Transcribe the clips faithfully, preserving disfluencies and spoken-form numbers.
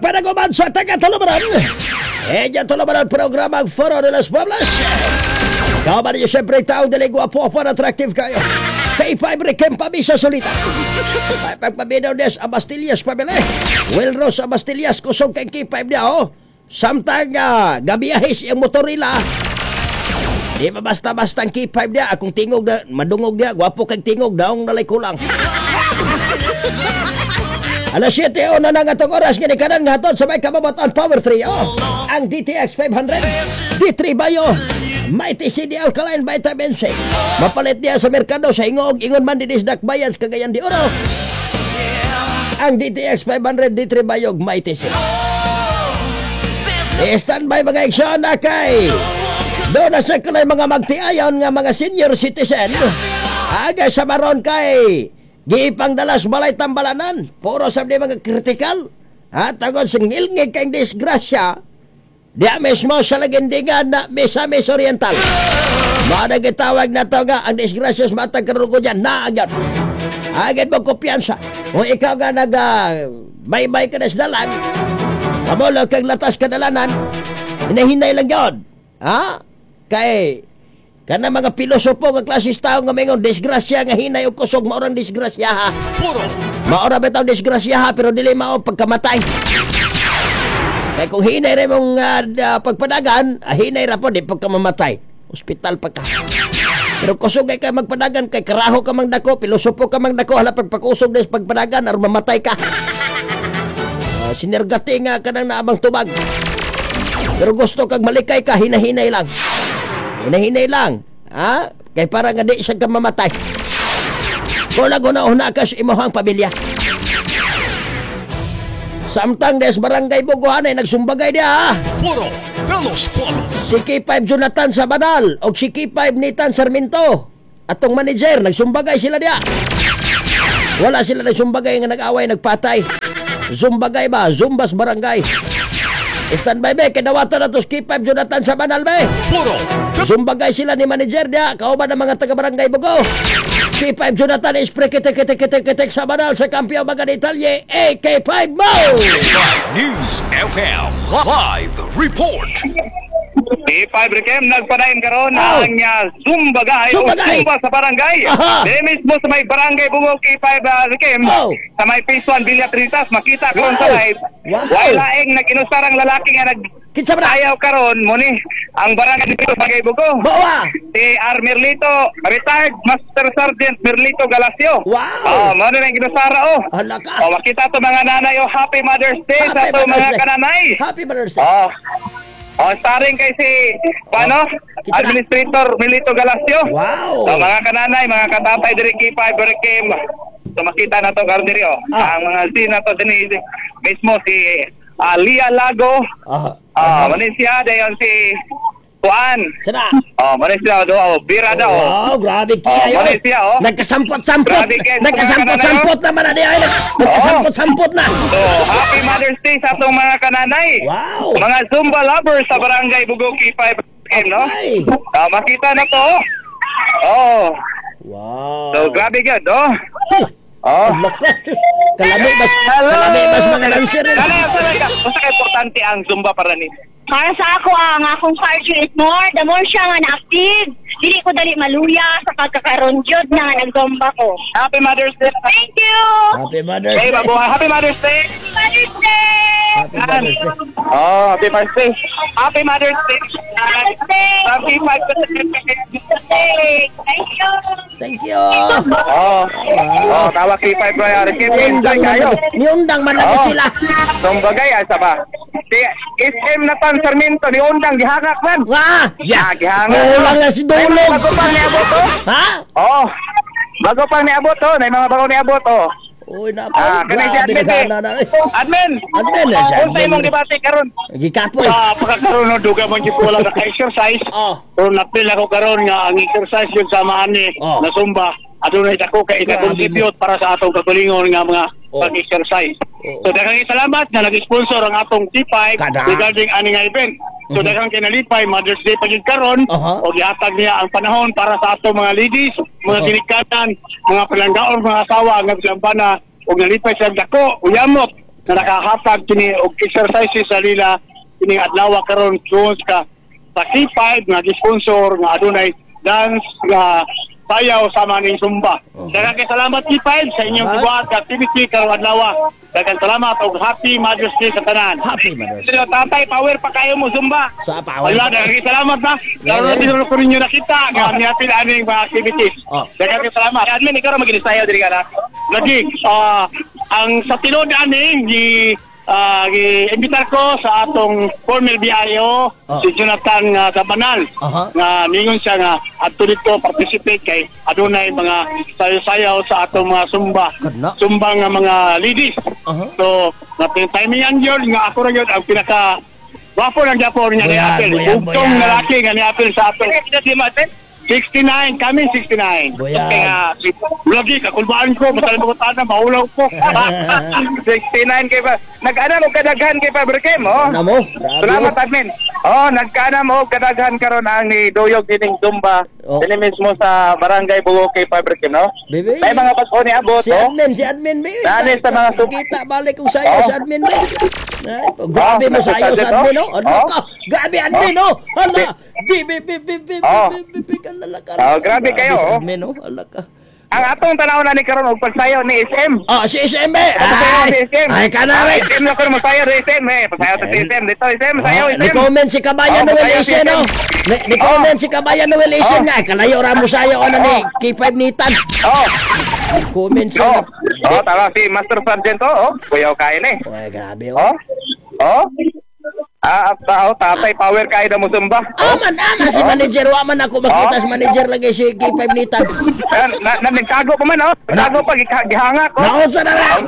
panaguman sa taga-Tulumaran. E dyan Tulumaran programang Foro de los Pueblos. Kau ba niyo siyempre taong dali guwapo po attractive kayo. Kay five Rekem Pabisa Solita. Pagpabinaw des Abastillas pabili. Will Rose Abastillas kusog kay K five niya oh. Samtang uh, gabiyahis yung motorila. Di ba basta-basta ang K five niya. Akong tingog na, madungog niya. Guwapo kay tingog daong nalay kulang. Alas siyete o na nangatong oras gini kanan ngaton sa may kababatan Power three o. Ang D T X five hundred, D three Bayo, Mighty C D Alkaline Vitamin C. Mapalit niya sa merkado sa ingog, ingon man dinis dakbayan sa Cagayan de Oro. Ang D T X five hundred, D three Bayog, Mighty C. I-standby mga eksyon na kay doon na sa kulay mga magtiayon nga mga senior citizen. Aga sa maron kay gipang dalas balay tambalanan. Puro sabi mga critical. At agad sa ngilngig kayong disgrasya. Diya mismo sa lagindigan na Misamis Oriental. Mga nagitawag na to nga ang disgrasya sa matang karugo dyan na agad. Agad mo kumpiyansa. Kung ikaw nga nag uh, bay-bay ka na sa dalan, kamulog kang latas kadalanan, hinahinay lang yun. Ha? Kay kana mga pilosopo nga klasis tao nga mingon disgrasya nga hinay o kusog maorang disgrasya ha. Maora bitaw disgrasya ha pero dili mao pagkamatay. Kay kung hinay ra mong uh, pagpadagan, ah, hinay ra po di pagkamamatay. Ospital pa ka. Pero kusog kay ka magpadagan kay karaho ka mang dako, pilosopo ka mang dako hala pagpakusog des pagpadagan aron mamatay ka. Uh, sinergati nga kanang naabang tubag. Pero gusto kag malikay ka hinahinay lang. Hinahinay lang. Ha? Kay para nga di siya ka mamatay. Kula guna-una ka sa imuhang pamilya. Samtang des barangay Buguhan ay nagsumbagay niya ha. Foro de los Pueblos. Si K five Jonathan Sabanal o si K five Nitan Sarmiento. Atong manager, nagsumbagay sila niya. Wala sila nagsumbagay nga nag-away, nagpatay. Zumbagay ba? Zumbas barangay. Standby be, kinawatan na to K five Jonathan Sabanal be. Zumbagay sila ni manager niya, kauban ng mga taga-barangay Bugo. K five Jonathan is pre-kitek-kitek-kitek Sabanal sa kampiyon mga detalye, A K five Mo! News F M Live Report. K five Rekem nagpadayon karon Oh. ang uh, Zumbagay o Zumbagay. Zumba sa barangay. Di mismo sa may barangay Bugo K five uh, Rekem. Oh. Sa may Phase one Villa Trinitas makita karon Wow. sa live. Wow. Wala laing naginusarang lalaki nga nag Kinsa ba na? ayaw karon mo ni ang barangay dito sa Barangay Bugo. Bawa! Si R. Merlito, retired Master Sergeant Merlito Galasio. Wow! Oh, mo na ginusara oh. Hala ka! Oh, makita to mga nanay oh, Happy Mother's Day sa Happy to Mother's mga Day. kananay. Happy Mother's Day! Oh. Oh, starring kay si paano? Kita na. Administrator Melito Galasio. Wow! So, mga kananay, mga katatay diri K five Rekem. So makita na to karon diri oh. Ah. Ang mga scene na to din mismo si uh, Lia Lago. Ah, Ah, uh, Manisya dayon si Juan. sana? Oh, Manisya do oh, bira daw. Oh. Wow, grabe Oh, kaya yun. Manisya oh. Nagkasampot-sampot. Grabe kayo, Nagkasampot-sampot naman na diya. Nagkasampot-sampot na. So, happy Mother's Day sa atong mga kananay. Wow! Mga Zumba lovers sa barangay Bugo K five, no? Ay! Ah, makita na to. Oh. Wow! So, grabe gud, oh. Oh. Kalami bas, kalami bas mga dancer. Ano yung talaga? Basta importante ang Zumba para ni. Para sa ako, ang akong cardio is more, the more siya nga na-active. Dili ko dali maluya sa pagkakaroon jud na nga nag-zumba ko. Happy Mother's Day. Thank you! Happy Mother's Hey, Day. babuhay. Happy Mother's Day. Mother's Day! Happy Mother's Day. Oh, happy Mother's Day. Happy Mother's Day. Mother's Day! Happy Mother's Day. Thank you! Thank you. Oh. Oh, tawa K five priority. Enjoy kayo. Niundang man lagi Oh. sila. Tumbagay asa ba? Si S M Nathan Sarmiento ni undang gihagak man. Wah! Ya, gihangak. Kulang na si Dulog. Bago pang niabot to. Ha? Oh. Bago pang niabot to, nay mga bago niabot to. Uy, na Ah, kanay si grabe admin. na eh. na na. Admin. Admin na siya. Unsa imong debate karon? Gikapoy. Ah, pagkakaroon no duga man gyud wala ka exercise. Oh. Pero napil ako karon nga ang exercise yun samaan ni Oh. na Zumba. Adunay dako kay Grabe ika-contribute para sa atong kagalingon nga mga Oh. pag-exercise. Oh. So daghang salamat na nag-sponsor ang atong T five Kada. regarding ani nga event. So Mhm. daghang kinalipay Mother's Day pagid karon Aha. o gihatag niya ang panahon para sa atong mga ladies, mga Oh. ginikanan, mga palanggaon, mga asawa nga bilang bana og nalipay sa dako, uyamot. na nakahatag kini og exercises sa nila kini adlaw karon tungod ka sa K five nga gi-sponsor nga adunay dance nga sayaw sama ning Zumba. Oh. Daghang kay salamat K five sa inyong Salamat. gibuhat nga activity karong adlaw. Daghang salamat og happy Mother's Day sa tanan. Happy Mother's Day. Sino tatay power pa kayo mo Zumba. Sa power. Wala, daghang salamat na. Karon Yeah, yeah, ko ninyo nakita nga Oh. niapil aning mga activities. Oh. Daghang salamat. Admin ikaw ra maginisayaw diri kana. Lagi ah ang sa tinod aning gi ah gi imbitar ko sa atong former B I O Oh. si Jonathan uh, Gabanal. Aha. Nga ningon siya nga adto dito participate kay adunay mga sayaw-sayaw sa atong mga Zumba. Kana. Zumba nga mga ladies. Aha. So, na timing yan yun, nga ako rin yun ang pinaka wapo ng Japon nga ni Buyan, Apple. buyan, Bugtong buyan. lalaki nga ni Apple sa Apple. sixty-nine, kami sixty-nine. Buyan. Kaya, lagi, kakulbaan ko, masalang mga tana, mahulaw ko. sixty-nine kay pa. Nag-ana mo kadaghan kay Faberkem, oh. Ano mo? Salamat admin. Oh, nagkana mo kadaghan karon ang ni Duyog dining Zumba. Oh. Dili mismo sa Barangay Bugo kay Faberkem, no? Baby. May mga bago ni abot, Si oh. admin, si admin, baby. Nani sa mga sub- Kita balik kong sayo Oh. sa admin, baby. Ay, grabe Oh, mo sayo nagsasadya sa admin, to? oh. Ano Oh. ka? Grabe admin, oh. Hala. Bibi, bibi, bibi, Oh. bibi, bibi, kalala ka. Oh, grabe kayo, Sa oh. admin, oh. Hala ka. Ang atong tanaw na ni karon og pagsayaw ni S M. Oh, si S M, eh. Pasayaw Ay, si S M. ay, ka na, Ah, eh. S M na karon masayaw si S M, eh. Pasayaw sa si S M dito, S M, sayaw Oh, S M. ni-comment si Kabayan Oh, Noel pasayaw si Asian, S M. oh. Ni- Ni-comment si Kabayan Noel Asian Oh. nga. Kalayo ra mo sayo, ano ni, K five Nitan. Oh. Comment siya. Oh. Oh, tama si Master Sergeant, oh. Kuyaw kain eh. Ay, grabe, Oh. oh. Oh. Ah, tao, tatay power kay da mo Zumba. Aman, aman, si manager, waman ako makita Oh. si manager lagi si K five Nitan. Na, na, na nagtago pa man, oh. Nagtago pa, giha- gihanga ko. Naon sa na lang.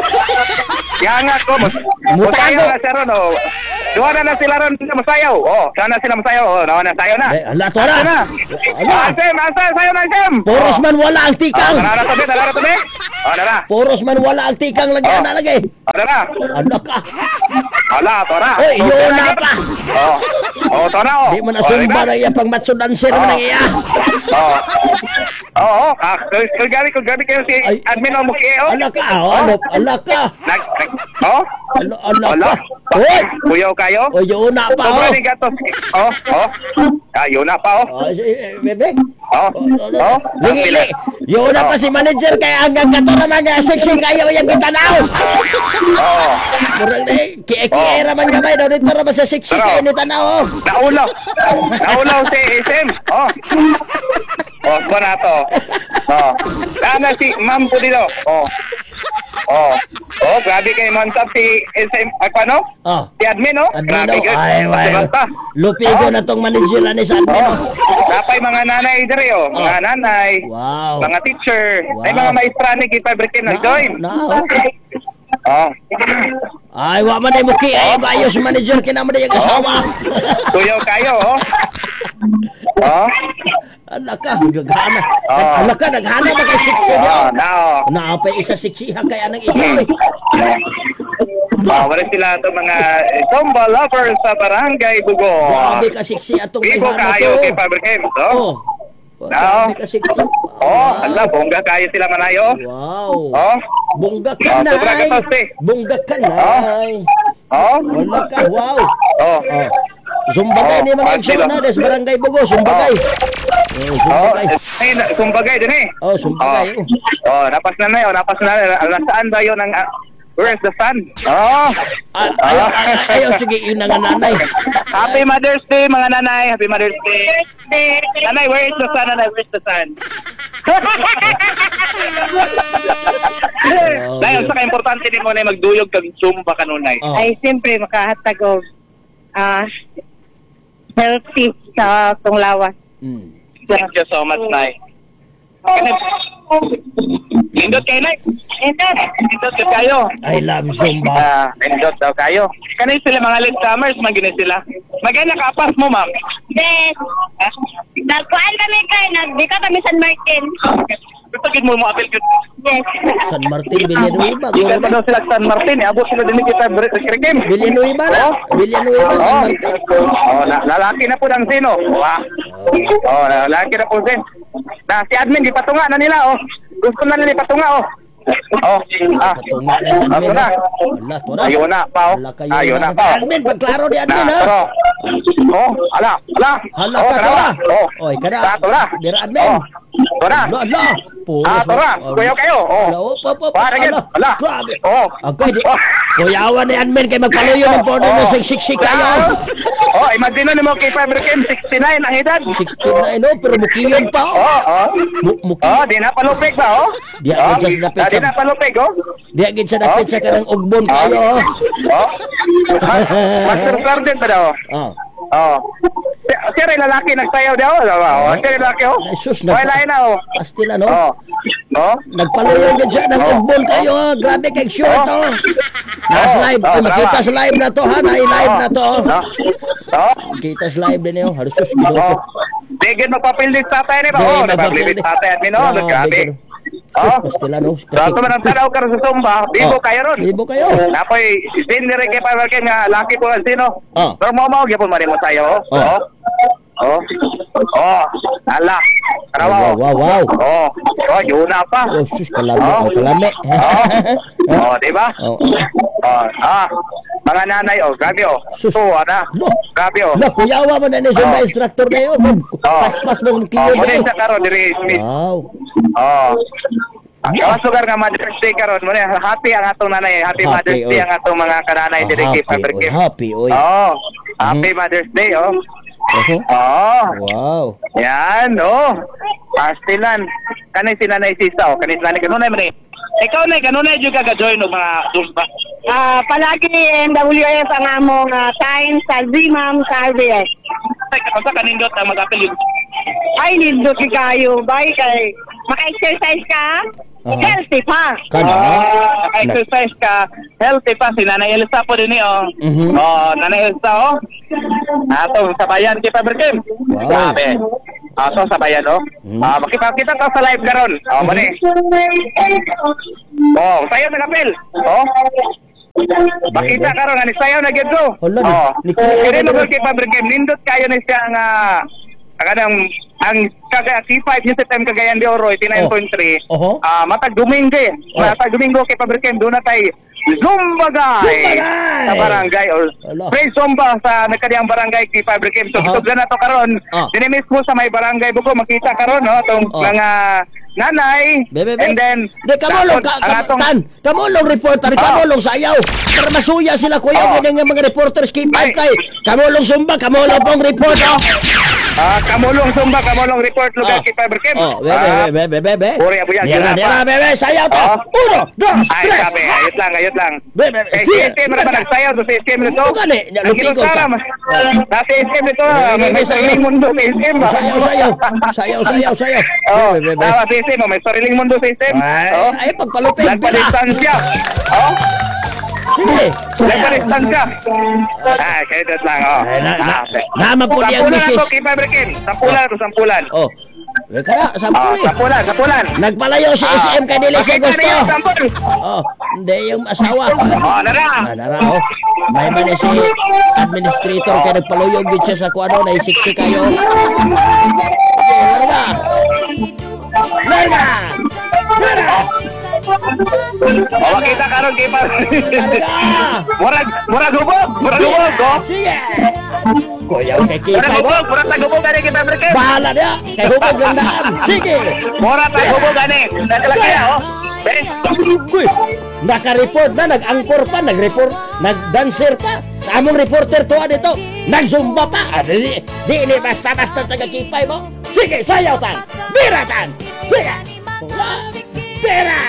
Gihanga ko. Mutago. Musayaw na siya ron, oh. Duwa na na sila ron na masayaw. Oh, sana sila masayaw. Oh, nawa na sayaw na. Eh, ala, to na. Asa na. Ala. Ah, Sem, asa, sayaw na, Sem. Poros man wala ang Oh, tikang. narara to, be, narara to, be. Oh, nara. Poros man wala ang tikang lagi, Oh. ana lagi. Oh, nara. Ano ka? Ala, to na. Oy, yun na pa. Oh. Oh, to na, oh. Di mo na Oh, sumba diba? na iya pang matso dancer mo Oh. na iya. Oo. Oo. Ah, kung gabi, kung gabi kayo si Ay. admin o muki, oh. Ala ka, oh, ano, ala ka. Nag, nag, oh? Ala, ala Ala. ka. Oy, Kuyaw kayo? o yun na pa, Sobrang oh. ni gatos. Oh, oh. Ah, yun na pa, oh. Oh, si- eh, bebe. Oh, oh. Lingi, lingi. Yun na pa si manager kaya hanggang kato na mga sexy kayo yung kitanaw. Oo. Murang na eh, kie-kie raman gamay daw dito raman sa sexy Pero- kayo ni tanaw. Naulaw. Naulaw si S M. Oh. Oh, ko na to. Oh. Sana si Ma'am po dito. Oh. Oh. Oh, grabe kayo mantap si S M. Ako ano? Oh. Si admin, oh. Admin, Grabe oh. good. Ay, ay, Basta. Lupigo Oh. na tong manager ni sa admin, Oh. oh. Napay mga nanay diri, oh. Mga Oh. nanay. Wow. Mga teacher. Wow. Ay, mga maestra ni Kita Brekin nag-join. Na, oh. Oh. Ay, wa man ay muki ay gayo si manager kinamo yung asawa. Tuyo kayo, oh. Oh. Ala ka, naghana. Oh. Ala ka, naghana ba kay sexy Oh, niyo? now. Naapay isa seksihan kaya nang isa, eh. Oh, wala sila ito mga Zumba lovers sa Barangay Bugo. Grabe ka seksi atong Bibo ihana kayo to. kay Faberkem, no? Oh. Grabe ka seksi. Oh, ala, bongga kayo sila manayo. Wow. Oh. Bungga Oh, ka na. sobra ka, Toste. Bungga ka na. Oh. Wala ka, wow. Oh. Oh. Sumbagay Oh, ni mga ah, action sila. na des Barangay Bugo, sumbagay. Oh, Oh, sumbagay. ay, na- sumbagay din eh. Oh, sumbagay. Oh. Oh, napas na na yun, napas na na. Nasaan ba yun ang... ah, where's the sun? Oh. Ah, ayaw, ayaw, ayaw, sige, yun na nga nanay. Happy Mother's Day, mga nanay. Happy Mother's Day. Nanay, where is the sun? Nanay, where is the sun? Oh, Dahil sa ka-importante din mo na magduyog kag Zumba kanunay. Oh. Ay siyempre makahatag og ah healthy sa tunglawas. Mm. Thank you so much, Nay. Indot kayo, Nay. Indot. Indot ka kayo. I love Zumba. Ah, indot daw kayo. Kanay sila mga latecomers, magina sila. Magana kapas mo, ma'am. Yes. Nagkuhan kami kay, nagdika kami San Martin. Gusto gid mo mo apel gid. Yes. San Martin, Villanueva. Di ka pa daw sila sa San Martin, eh. Abot sila din kita Krikim. Villanueva na. Villanueva, San Oh, Martin. oh, la- lalaki na po ng sino. Wow. Oh, lalaki na po sin. Na si admin di patunga na nila, oh. Gusto na nila ipatunga, oh. Oh, ah. Katunga na yung admin. Ato na. Wala, to na. Ayaw na pa, oh. Wala kayo Ayaw na pa, oh. Admin, pagklaro ni admin, Na, ha? pero, oh, ala, ala. Hala oh, ka, tarawa. tora. Oh, Oy, kada. Ah, tora. Dira admin. Oh, tora. Ala, ala. Puro Ah, sa- tora. Kuyaw kayo. Oh. Ala, op, op, op. Para gid. Ala, Ala. grabe. Oh. Agay, di. Oh. Kuyawan ni admin kay magpaluyo ng porno Oh. na siksik kayo. Oh, imagine mo kay Fiber Game sixty-nine ang edad. sixteen na ino, pero mukiyon pa, oh. Oh, oh. Mu- Muki. Oh, di na palupig ba, oh? Di oh, agad sa napit Di sa- na palupig, oh. Di agad sa dapit sa kanang ugbon kayo, oh. Oh. Master Sergeant ba daw? Oh. Oh. Si- Siya rin lalaki nagsayaw daw, oh. Siya rin lalaki, oh. Ay, sus, nagpa- Wala na, oh. Pastila, no? Oh. Oh. Nagpaluyo din siya ng Oh. ugbon kayo, oh. Grabe kay short, Oh. oh. Nas Oh. live, Oh, Ay, makita tama. sa live na to, ha? Na-live na to, oh. Oh. Oh. Makita sa live din, oh. Halos, sus, Oh. ginuto. Bigyan mo papel din sa tayo ni ba? Di, Oh, magpapil napabilis din. sa tayo ni no. Grabe, Grabe. ganun. Oh. Pastila, no? Dato man ang tanaw ka sa Sumba, bibo Oh. kayo ron. Bibo kayo. Napoy, dinire kay Fiber Game nga laki po ang sino. Oh. Pero mo mo gyapon man mo sayo. Oh. Oh. Oh. Oh. Ala. Tarawa. Wow, wow, wow. Oh. Oh, yun na pa. Oh, sus, kalami, Oh. oh, kalami. Oh. Oh, di ba? Oh. Oh. Ah. Mga nanay, oh, grabe, oh. Sus. So, ana. Lo. Grabe, oh. Lo, kuyawa mo na ni sa Oh. instructor na yun. Oh. Paspas mong Oh, kiyon muna kayo. sa karon diri Smith. Wow. Oh. Ang kawas lugar nga Mother's Day karon mo happy ang atong nanay, happy, Happy, Mother's Day oy. ang atong mga kananay diri kay Fiber oy, Game. happy, oy. Oh. Happy Mother's Day, oh. Oho. Oh. Wow. Yan, oh. Pastilan. Kanay si nanay sisa, oh. Kanay si nanay kanunay man eh. Ikaw na, kanunay juga ka join og mga dulba. Ah, palagi M W S ang among ah, time sa Z-Ma'am sa R B S. Basta kanindot ang mag-apil yun. Ay, nindot ki kayo. Bye kay maka-exercise ka, Aha. healthy pa. Kana. Ah, exercise ka, healthy pa si Nanay Elsa po din eh, oh. Mhm. Oh, Nanay Elsa, oh. Atong sabayan kay Fiber Game. Wow. Grabe. Ah, so sabayan, oh. Mhm. Ah, makipagkita ka sa live karon. Oh, mali. Oh, sayo na kapil. Oh. Makita karon ani sayo na gyud ko. Hala, Oh. ni- ni- Kini mo kay Fiber Game nindot kayo na siya nga kanang ang kaga C five yung time Cagayan de Oro eighty-nine point three. Oho. Ah, matag Domingo eh. Oh. Matag Domingo kay Fiber Game doon na tay Zumba guy. Zumba guy! Sa barangay or Ala. Free Zumba sa nagkadiyang barangay kay Fiber Game. So Aha. uh-huh. na to karon. Ah. Dini mismo sa may barangay buko makita karon no tong Oh. mga nanay. Be, be, be. And then Di, kamulong, ka, ang ka, atong- tan, kamulong reporter, Oh. kamulong sayaw. Para masuya sila, kuya, Oh. ganyan nga mga reporters kay Ay. kay. Kamulong sumba, kamulong pong report, oh. Ah, kamulong Zumba, kamulong report lugar Oh. kay Fiber Game. Oh, be, Ah. be, be, be, be, be. Puri, abuya, Dira, sila dira, pa. be, be, sayaw to. Oh. Uno, dos, Ay, tres. sabi, ayot lang, ayot lang. Be, be, be. Eh, Sige. si S M na ba nagsayaw to si S M nito? Oo, gani. Ang Lupigod kinutara, ka. mas- nasa S M nito, Be, be, be, may be, sariling sayaw. mundo sa S M. ba? Sayaw, sayaw. Sayaw, sayaw, sayaw. Oh, Be, be, be, be. tama si S M, oh, may sariling mundo sa S M. Ay, Oh, ay, pagpalupig pala. nagpa-distansya. Oh, Sige. nagpa-distansya. Ah, kaya dito lang, oh. Ay, na- na- Ah, okay. naman po niya ang Sampulan misis. ako kay Fiber Game. Sampulan to, sampulan. Oh. Be, kaya, Ah, sampuli. sampulan, sampulan. Nagpalayo si S M kay Dili sa Makita gusto. niyo, sampul. Oh, hindi yung asawa. Oh, nara. Ah, nara, oh. May mali si administrator kaya nagpaluyog yun siya sa kung ano, naisiksik kayo. Sige, larga! Larga! Larga! Oh, makita karon kay Fiber. Larga! Murag, murag hubog, murag hubog, oh. Sige! Kuya, kay Murag Kipay mo. hubog, murag tagubog gani kay Fiber Game. Bahala niya! Kay hubog ng daan. Sige! Mura tayo hubog gani. Nakalaki, oh. Eh, Kuy, naka-report na, nag-angkor pa, nag-report, nag-dancer pa. Among reporter to dito, nag-zumba pa. Ah, di, di ini basta-basta taga-kipay mo. Sige, sayaw tan. Bira tan. Sige. Ah, Bira.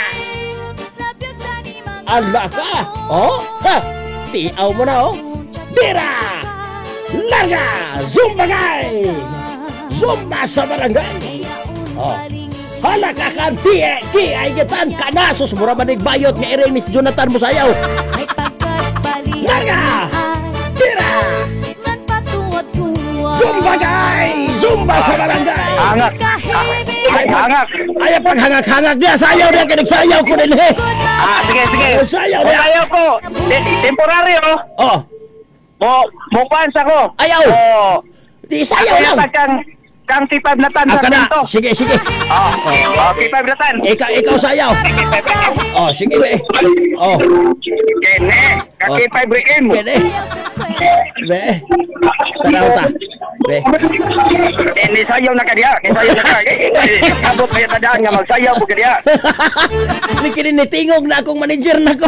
Allah ka. Oh, ha. Tiaw mo na, oh. Bira. Larga. Zumba guy. Zumba sa barangay. Oh. Hala ka kan tiye, ti ay gitan kanasos mura man bayot nga ere Miss Jonathan mo sayaw. Larga! Tira! Zumba guy! Zumba sa barangay! Angat. Ay, angat. Ay paghangak-hangak dia sayaw dia kinig sayaw ko din eh. Ah, sige, sige. Oh, sayaw O, niya. sayaw ko. Te- Temporary, oh. Oh, Mo, mo fans ako. Ayaw. Oh. di sayaw Ako lang. yung kang kang K five na tan Ah, sa kana. kwento. Sige, sige. Oh, oh, K five na tan. Ikaw, ikaw sayaw. Oh, sige, be. Oh, Kene, ka Oh. K five Rikim. kene. Be. Tanaw ta. Be. Kene sayaw na ka diya. Kene sayaw na ka. Eh, Abot kaya tadaan nga magsayaw po ka diya. Ni kini nitingog na akong manager nako.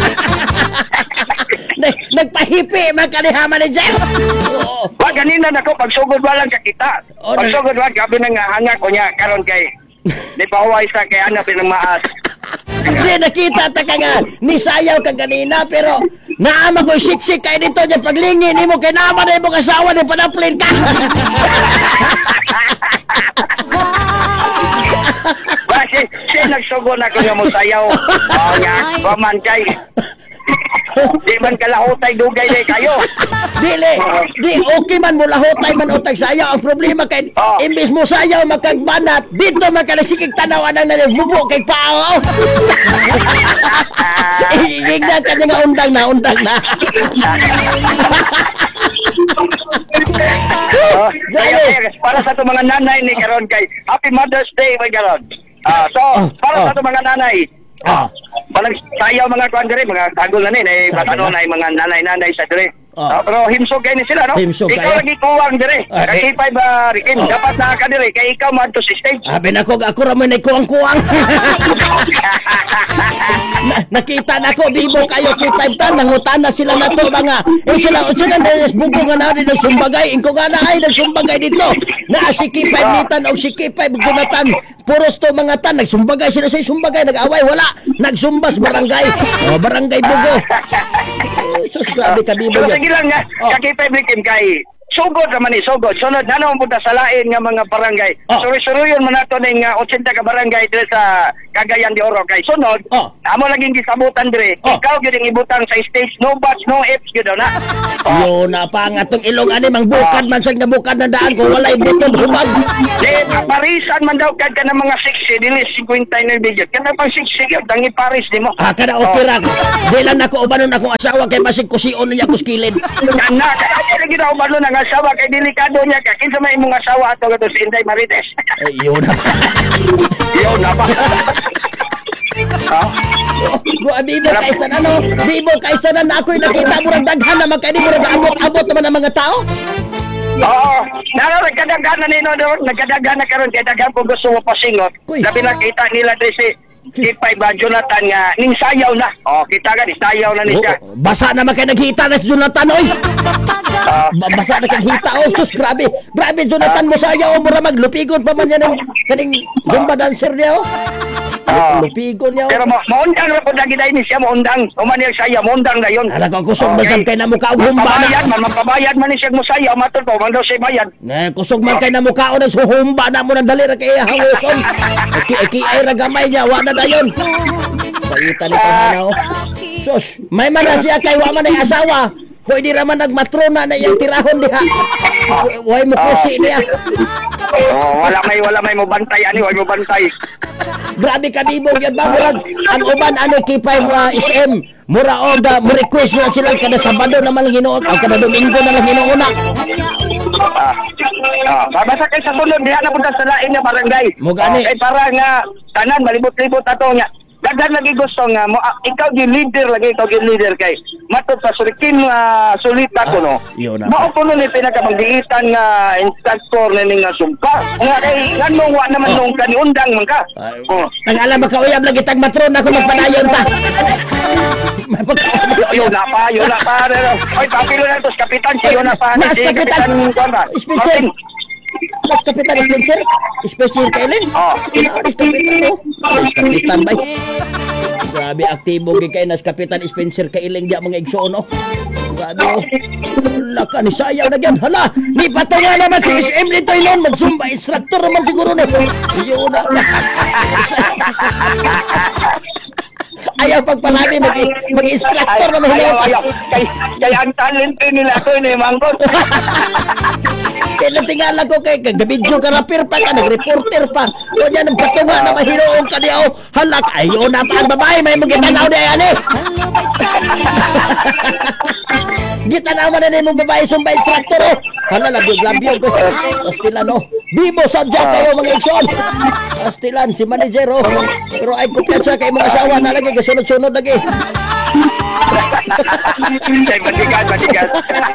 Nag- Nagpahipi man kaniha manager. Oo. Wa ganina nako pagsugod walang kakita. Oh, Pagsugod wa gabi na nga hanga ko niya karon kay di pa huway sa kay ana pinang maas. Di nakita ta ka nga ni sayaw ka kanina pero naama ko siksik kay dito diyan paglingi nimo kay naama na imong asawa ni panaplin ka. Ba si si nagsugod na ko nga mo sayaw. Oh nga, wa man kay. Di man kalahutay dugay day kayo. Dili, di okay man mo lahotay man o tagsayaw. Ang problema kay Oh. imbis mo sayaw makagbanat, dito man ka nasikig tanawan ang nalimubo kay pao. Igignan ka niya nga undang na, undang na. Oh, kaya, kaya, para sa itong mga nanay ni karon kay Happy Mother's Day may karon. Ah, so Oh, para oh. sa itong mga nanay. Ah. Balang sayaw mga kuan dire, mga tagol na ni, eh, Sabi ano na. na mga nanay-nanay sa dire. Ah. Ah, pero himsog kayo ni sila, no? Himsog ikaw kayo. lagi kuwang dire. Ah, Kay eh. K five uh, Rikim, Oh. dapat na ka dire kay ikaw man to si stage. Abi na ko, ako raman ay kuwang-kuwang. na, nakita na ko, bibo kayo kay five tan, nangutan na sila na to mga, eh sila, sila na bugo nga na rin ng sumbagay, ingko nga na ay ng sumbagay dito, na si K five nitan o si K five Jonathan, puros to mga tan, nagsumbagay sila sa sumbagay, nag-away, wala, nagsumbas barangay, o barangay bugo. Eh, sus, grabe ka bibo Pero yan. sige lang nga, Oh. kay K five Rikim kay sugod naman ni sugod. Sunod na naman punta sa lain nga mga barangay. Oh. Suri-suruyon man nato ning uh, eighty ka barangay dire sa Cagayan de Oro kay sunod. Oh. Amo laging gisabutan dire. Oh. Ikaw gyud ang ibutang sa stage no bats no ifs gyud na. Yo na pa nga tong ilong ani mang bukad man sa nga bukad na daan ko walay butod humag. Di parisan man daw kad ka ng mga sixty dili fifty na video. Kana pang sixty gyud ang iparis nimo. Ah, kada okay ra. Di lang ako ubanon akong asawa kay basig kusion niya kuskilid. Kana kaya lagi daw balo ng asawa kay delikado niya ka. Kinsa may imong asawa ato gato si Inday Marites. Ay, yun na. Yo na ba. Ha? Go abibo kaysa na no. Bibo kaysa na na ako'y nakita mo ng daghan na magkani mo nag-abot-abot naman ang mga tao. Oo. Naro, nagkadaghan na nino doon. Nagkadaghan na karon kay daghan po gusto mo pasingot. Uy. Labi na kita nila din si K five ba Jonathan nga ning sayaw na. Oh, kita ka ni sayaw na ni siya. Oh, basa naman kayo naghita na si Jonathan, oy. Ah, Ba- Basa na kaghita, oh. Sus, grabe. Grabe, Jonathan mo sayaw, mura maglupigon pa man yan ng kaning Zumba dancer niya, oh. Ah. Lupigon niya, pero oh. mo maundang ra po lagi dai ni siya maundang. Uman niya sayaw maundang na yon. Alam ko, kusog man kay na mukha og humba Pabayad na. man magpabayad man ni siya mo sayaw matud po man daw siya bayad. Na, kusog man kay na mukha o nagsuhumba na mo ng dalira kay hanguson. Iki ay ragamay niya, wa na dayon. Salita ni Pananaw. Sus, may man na siya kay wa man ay asawa. Pwede raman nagmatrona na iyang tirahon diha. Way mo kusi niya. Oh, wala may wala may mo bantay ani, wala mo bantay. Grabe ka bibog yan ba murag ang uban ano K five uh, S M mura og uh, mo request na sila kada Sabado naman lang hinuon o kada Domingo na lang hinuuna. Ah, ah, babasa kay sa sunod diha na punta sa lain nga barangay. Mo gani. Oh, kay para nga tanan malibot-libot ato nga. Daghan lagi gusto nga mo ah, ikaw gi leader lagi ikaw gi leader kay matud sa surikin nga sulita ko no. Yun na. Mao kuno ni pinakamanggiitan nga instructor na ning nga sumpa. Nga kay nganong wa naman Oh. nung kaniundang man ka. Ay, Oh. Nang alam ba kauyab lagi tag matrona ko magpadayon ta. Yun na pa, yun na pa. Oy, papilo na to sa kapitan, siya yun na pa. Mas Si kapitan. kuwan ba? Spencer. Martin. Mas kapitan Spencer. Spencer Kailen. Oh. Mas kapitan mo. Mas kapitan bay. Grabe aktibo gid kay nas kapitan Spencer Kailen dia mga igsoon no. Grabe oh. Wala ka ni sayaw na yan. Hala, ni patunga naman si S M dito yun. Magsumba instructor naman siguro na. Yun na. Ayaw pagpalabi mag mag-instructor na Ayaw, mahilaw. ayaw. Kay, kaya ang talent nila ko ni Manggot. Kaya natingala ko kay gabidyo ka rapper pa ka, nag-reporter pa. O yan, ang patunga na mahiroong ka niya. Halak, ayaw na pa ang babae, may magitanaw na yan eh. Gitanaw mo na rin mong babae, sumba instructor oh. Hala, labyog-labyog oh. Tapos tila no. Bibo sadya kayo mga igsoon. Pastilan si manager oh. Pero ay kumpiyansa kay mga asawa na lagi kasunod-sunod lagi. Ay, batikan, batikan.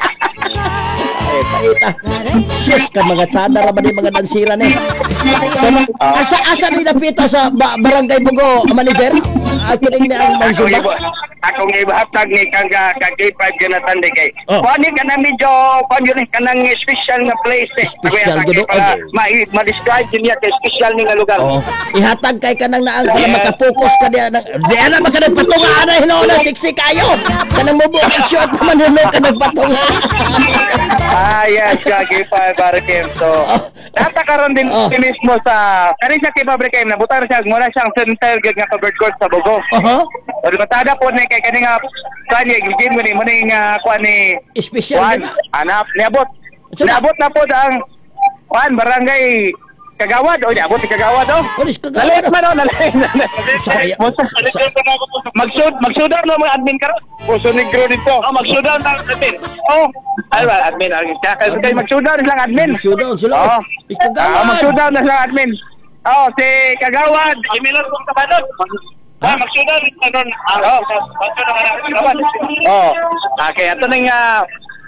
Ay, paita. Sus ka mga tsada ra ba ni mga dansira ni. So, asa asa ni napita sa ba, barangay Bugo manager? Ako ning ni ang Ako mansula. iba, akong ibahatag ni kang ka K five Jonathan de kay. Oh. Kuan ni kanang medyo kuan yun eh, kanang special nga place eh. Special Kaya gud, para okay. ma ma-describe din niya kay special ni nga lugar. Oh, ihatag kay kanang naang para Yes. makapokus ka diya nang di ana man kanang patunga ana hinoon siksi kayo. Kanang mubo shot man hinoon kanang patunga. Ah, yes, ka K five Barkem. So, natakaroon din Oh. si mismo sa kani siya kay Barkem na butar siya muna siyang center gig nga covered court sa Bogo. Oho. O di matada po ni kay kani nga kuan ni gigin mo ni mo ni nga kuan ni Special kuan gid. anak niabot. Saan? Niabot na po ang kuan barangay Kagawad o niabot si Kagawad o. Polis ka Nalit gawa. man o, nalit. Saya- Magsud magsudan mo mga admin karon. Puso negro dito. Oh, magsudan ang admin. Oh, ay ba admin ang siya kasi kay magsudan lang admin. Showdown sila. Oh. Ikaw Ah, gawa. magsudan na lang admin. Oh, si Kagawad, Emilio kung kabalot. Ah, magsudan karon. Oh, magsudan na Kagawad. Oh, okay, ato ning ah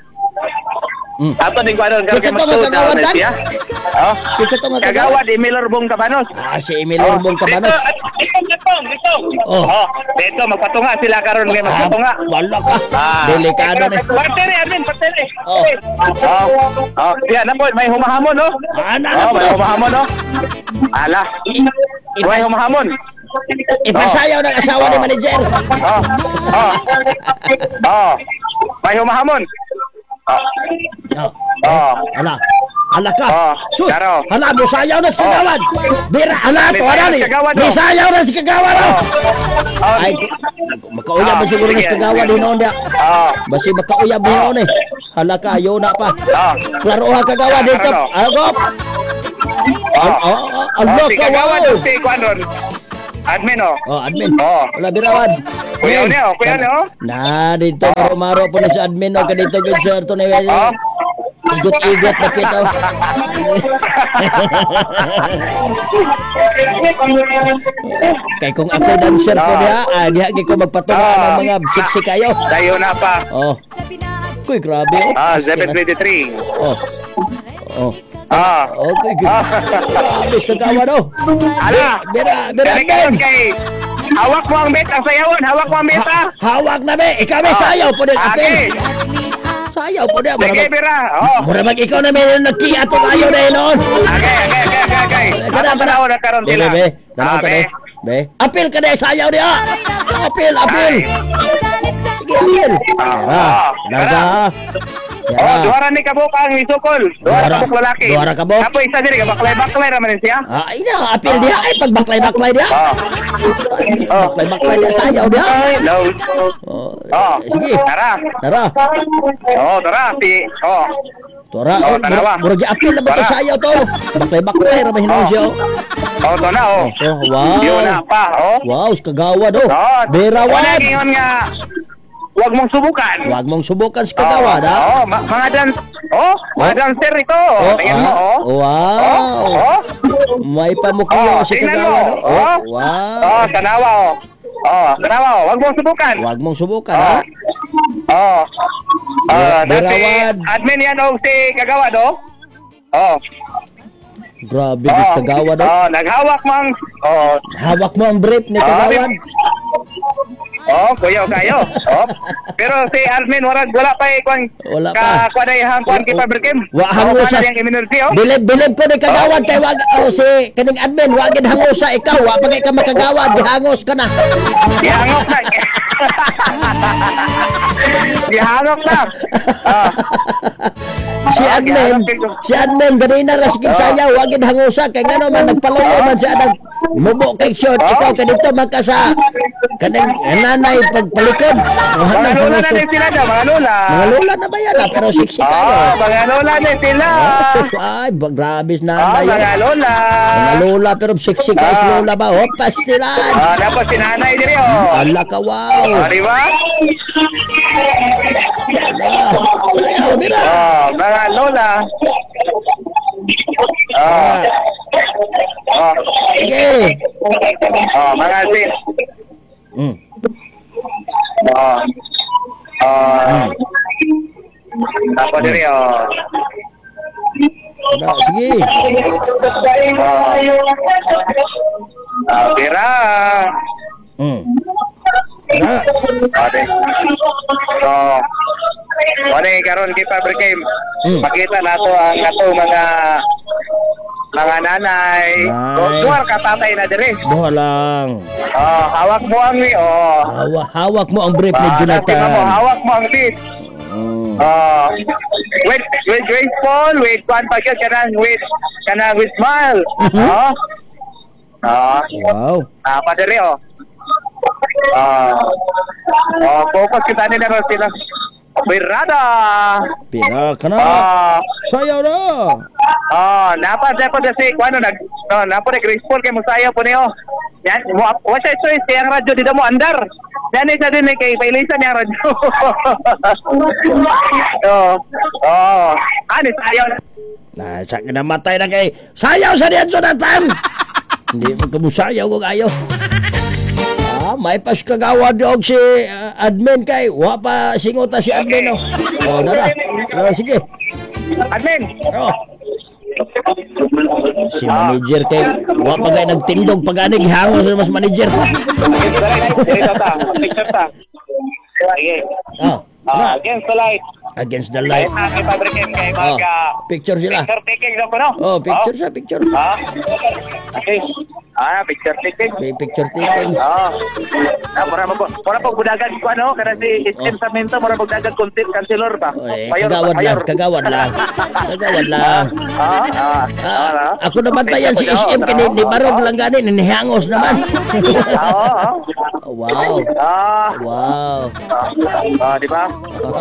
Mm. ato ning karon Kinsa to nga Kagawad, Dan? Oh, Kinsa to nga Kagawad? Kagawad Emilio Bong Cabanos. Ah, si Emilio Urbong Cabanos. Dito, dito, dito. Oh. Oh, dito magpatunga sila karon nga magpatunga. Ah, wala ka. Ah. Delikado ni. Partner, admin, partner. Oh. Oh. Oh, yan na po, may humahamon, no? Ah, na na Oh, po. may humahamon, no? Ala. I- May ipas- humahamon. Ipasayaw ng asawa ni manager. Oh. Oh. Oh. May humahamon. Oh. Oh. Oh. Ala. Ala ka. Oh, Sus. Karo. Ala mo sayaw na si Oh. Kagawad. Bira ala May to sayaw ala ni. si Kagawad, May oh. sayaw na si Kagawad. Oh. Oh. Oh. Ay, makauya ba Ah, siguro na si sige. Kagawad hinoon dia. Oh. Basi makauya ba hinoon eh. Hala ka, ayaw na pa. Oh. Klaro ha Kagawad dito. Klaro. Agop. Oh. Oh, oh, Oh, Allah si ka Kagawad, wow. si Kuan ron. Admin, oh. Oh, admin. Oh. Wala birawan. Kuya niya, oh, kuya niya, oh. Na, dito maro-maro po na sa admin o kadito good sir to na Oh. igot-igot na pito. Kay kung ako dancer po diha, ah, diha gi ko magpatunga Ah. ng mga siksi kayo. Tayo na pa. Oh. Kuy, grabe oh. Ah, seven twenty-three. Oh. Oh. Ah. Okay, good. Ah. Grabe, kagawa no. Ala. Bira, bira, Kani karon admin. kay hawak mo ang bet ang sayawon, hawak mo ang bet ah. Hawak na be, ikaw may Ah. sayaw po din, Okay. apel. Sayaw po din. Sige, bira. Oh. Mura mag ikaw na may nagkiat o kayo na yun noon. Okay, okay, okay, okay, okay. Kada Ako na na karon Be, sila. be, be. Tanaw Ah, ka, be. be. Be. Apil ka na, sayaw niya. Apil, apil. Sige, apil. Tara, daga. Oh, duwara ni kabuk ang isukol. Duwara Duwara. kabuk lalaki. Duwara kabuk. Apo isa diri ka baklay-baklay ra man siya. Ah, ina, apil dia. Ay, pag baklay-baklay dia. Oh. Oh. Baklay-baklay dia, sayaw dia. No. Oh, Oh. sige. Tara. Tara. Oh, tara si. Oh. Tora, Oh, oh, tanawa. murag murag apil na ba to Tara. sayaw to? Baklay-baklay ra ba hinon Oh. siya? Oh, to na oh. Oh, wow. Yun na pa, oh. Wow, kagawad oh. Oh. Berawan. Wala gingon nga wag mong subukan. Huwag mong subukan si kagawad, ha? Oh, ma- mga dans oh, mga Oh. dancer ito. Oh, Tingnan mo, ah, oh. wow. Oh. May pamukyo Oh, si tingnan kagawad. mo. Oh, Oh. wow. Oh, tanawa, oh. Oh, tanawa, oh. Wag mong subukan. Huwag mong subukan, Oh. ha? Oh. Oh, Ber- dati Berawad. admin yan oh si Kagawad, oh. Oh. Grabe, Oh. oh. kagawad, oh. Oh, naghawak mang oh. Hawak mo ang brief ni Oh, kagawad. Oh, kuya kayo. Oh. Pero si admin warag wala pa eh kwan. Wala ka pa. kwan ay hangkwan ki Fabrikem. Wa hango Oh, sa- kanang emergency, oh. Bilib, bilib ko ni kagawad kay wag oh, si kaning admin, wag gid hango sa ikaw, wa pa kay ka makagawad, gihangos ka na. Gihangok na. Gihangok na. Ah. Si Ah, admin, gihangok ko. si admin ganina ra sige Oh. sayaw, wag gid hangosa kay ngano man nagpaluyo man siya nag mubo kay short, Oh. ikaw kadito magka sa kanang nanay pagpalikod. Oh, Mga hanang lola na hangoso. din sila daw, mga lola. Mga lola na ba yan, ah? Pero siksi Oh, kayo. mga lola din sila. Ay, ba- grabe na Oh, na yun. mga lola. Mga lola, pero siksi kayo Ah. si lola ba? Oh, pastilan. Ah, dapat si nanay diri, oh. Ala ka, wow. Oh, di ba? Ala. Ayaw, mira. Oh, mga lola. Oh. Oh. Sige. Oh, mga sis. Mm. Oh. Oh. Tapos diri oh. Ano, sige. Ah, pira. Mm. Ano? Ate. So, wala karon kay Fabric Game. Mm. Makita nato ang ato mga mga nanay. Nay. Duwar ka tatay na dire. Duha lang. Oh, hawak mo ang oh. Hawa, hawak mo ang brief ni Ah, dati mo, Jonathan. hawak mo ang tit. Mm. Oh, with with graceful, with one pa ka kanang with kanang with smile. Mhm. Oh. Ah, Wow. ah, pa dire oh. Ah. Oh, focus kita ni na sila. Birada. Pira ka na. Ah. Sayaw na. Oh, napa sa ko si kuano nag no, napa ni graceful kay musaya po niyo. Yan, mo wa siya choice kay ang radyo dito mo andar. Yan isa din ni kay pailisan yang radyo. oh. Oh, ani sayaw. Nah, sa namatay na kay sayaw sa diyan Jonathan. Hindi mo kumusayaw kung ayaw. Ah, may pas kagawad og si uh, admin kay wa pa singota si admin no. Oh, dara. Oh, sige. Admin. Oh. Si manager kay wa pa kay nagtindog pagani gihangos sa mas manager. Dito ta, picture ta. Sige. Ah, Ah, na, against the light. against the Light light. na kay Fabric Game kay Oh, mag picture sila. picture taking daw ko no. Oh, picture sa picture. Ah. Okay. Ah, picture taking. Okay, picture taking. Ah. Ah, para mo para pag budagan ko ano kada si Istem Samento para budagan content kanselor ba. Oh, eh, kagawad lang, kagawad lang. Kagawad lang. Ah, ah. Ah, ako naman tayan si S M kini ni Barog lang ganin, nihangos naman. Ah, Wow. ah. Wow. Ah, di ba?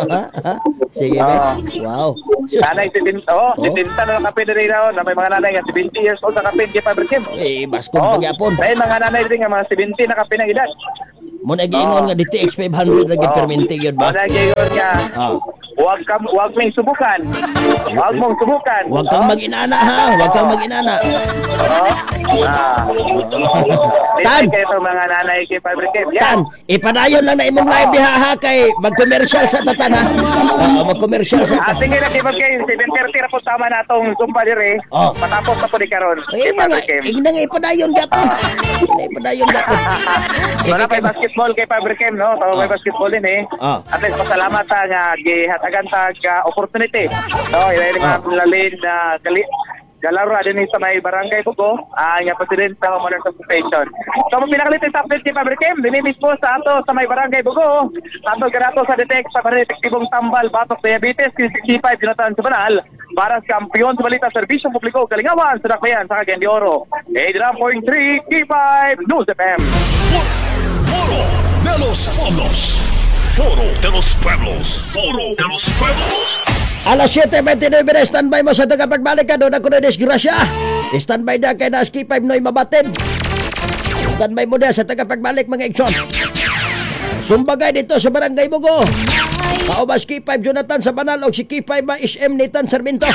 Sige ba? Wow. Nanay si Tinta, oh, si Oh. Tinta na kape na rin na may mga nanay nga seventy years old na kape kay Fabric Game. Eh, baskog Oh, pagyapon. may mga nanay din nga mga seventy na kape na edad. Mo nagiingon nga D T X five hundred na gid-permente yun ba? Wala kayo nga. Ah. Huwag ka, huwag mong subukan. Huwag mong subukan. Huwag kang mag-inana ha, huwag kang mag-inana. Oo. Ah. Tan! Listen kayo sa mga nanay kay Fabric Game. Tan, ipadayon lang na imong live diha ha kay mag-commercial sa tatan ha. Ah, mag-commercial sa Ah, tatan. sige na kay Fabric Game. seven thirty na po tama na itong Zumba dire. Oh. Patapos na po di karon. Eh, nga nga, igna nga ipadayon gapon. Igna ipadayon gapon. Wala Sige pa kay basketball kay Fabric Game, no? Tawag may Ah. basketball din eh. Ah. At least pasalamat ta nga gihatagan ta ka opportunity. No, ila Ah. nga lalin na gali galaro din sa may barangay Bugo, ah nga president sa Modern Association. So mo pinakalitin sa update kay Fabric Game, dinhi mismo sa ato sa may barangay Bugo. Tanto ganato sa detect sa detektibong tambal batok diabetes K five Jonathan Sabanal para sa kampiyon sa balita serbisyo publiko kalingawan sa dakbayan sa Cagayan de Oro. eighty-nine point three K five News F M. Foro de los Pueblos. Foro de los Pueblos. Foro de los Pueblos. Alas seven twenty-nine na standby mo sa tagapagbalik ka doon ako na disgrasya. Standby na kay na K five noy mabatid. Standby mo na sa tagapagbalik mga action. Sumbagay dito sa barangay Bugo. Kaubas K five Jonathan Sabanal o si K five S M Nathan Sarmiento.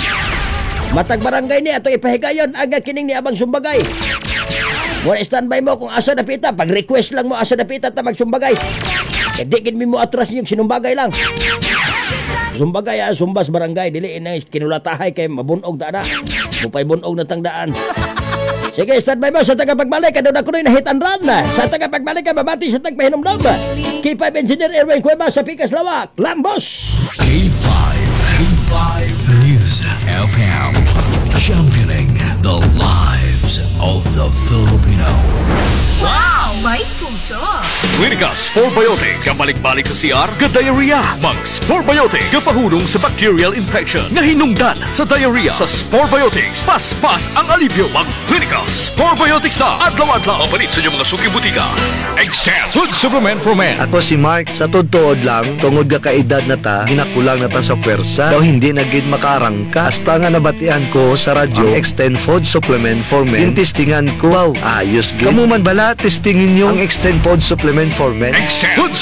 Matag barangay ni ato ipahigayon aga kining ni abang sumbagay. Mo standby mo kung asa dapita, pag request lang mo asa dapita ta magsumbagay. Kaya di gid mi mo atras niyo sinumbagay lang. Sumbagay ah, sumbas barangay dili na kinulatahay kay mabunog ta na. Mupay bunog na tangdaan. Sige, standby mo sa tagapagbalik kadto na kunoy na hit and run na. Sa tagapagbalik ka babati sa tagpahinomdom. K five Engineer Erwin Cueva sa Pikas Lawak, Lambos. K five. K five News F M. Championing the lives of the Filipino. Wow! May puso! Clinica Sporbiotics. Kabalik-balik sa C R, ka-diarrhea. Mag Sporbiotics. Kapahulong sa bacterial infection na hinungdan sa diarrhea. Sa Sporbiotics, pas-pas ang alibyo. Mag Clinica Sporbiotics na. Adlaw-adlaw. Mapalit sa inyong mga suking butika. Extend Food Supplement for Men. Ako si Mark, sa totoo lang, tungod ka kaedad na ta, ginakulang na ta sa pwersa, daw hindi na gid makarangka. Hasta nga nabatian ko sa radyo, Extend Food Supplement for Men. Tintistingan ko, wow, ayos gid. Kamu man bala, testingin nyo ang Extend Food Supplement for Men. Extend Food